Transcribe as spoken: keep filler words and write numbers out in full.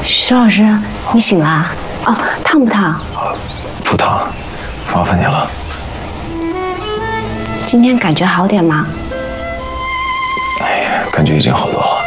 徐老师，你醒了？哦，烫不烫？ 不烫，麻烦你了。 今天感觉好点吗？ 哎呀，感觉已经好多了。